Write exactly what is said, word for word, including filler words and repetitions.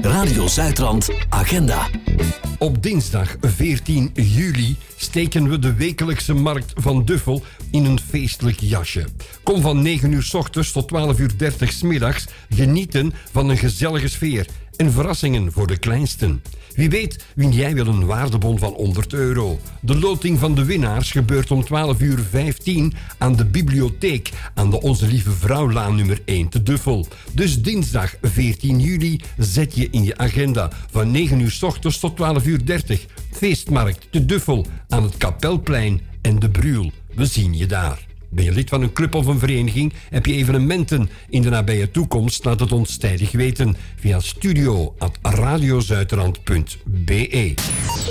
Radio Zuidrand Agenda. Op dinsdag veertien juli steken we de wekelijkse markt van Duffel in een feestelijk jasje. Kom van negen uur 's ochtends tot twaalf uur dertig 's middags genieten van een gezellige sfeer en verrassingen voor de kleinsten. Wie weet win jij wel een waardebon van honderd euro. De loting van de winnaars gebeurt om twaalf uur vijftien aan de bibliotheek aan de Onze Lieve Vrouwlaan nummer één te Duffel. Dus dinsdag veertien juli zet je in je agenda van negen uur 's ochtends tot twaalf uur dertig. Feestmarkt te Duffel aan het Kapelplein en de Bruel. We zien je daar. Ben je lid van een club of een vereniging? Heb je evenementen in de nabije toekomst? Laat het ons tijdig weten via studio at radiozuiderland punt be.